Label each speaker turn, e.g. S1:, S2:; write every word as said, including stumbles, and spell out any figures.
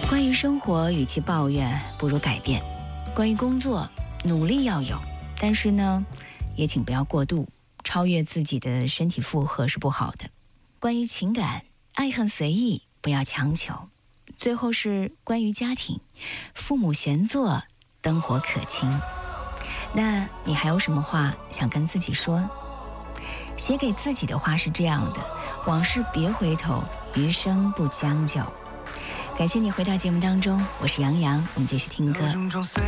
S1: 关于生活，与其抱怨，不如改变。关于工作，努力要有，但是呢，也请不要过度，超越自己的身体负荷是不好的。关于情感，爱恨随意，不要强求。最后是关于家庭，父母闲坐，灯火可亲。那你还有什么话想跟自己说？写给自己的话是这样的：往事别回头，余生不将就。感谢你回到节目当中，我是杨洋，我们继续听歌。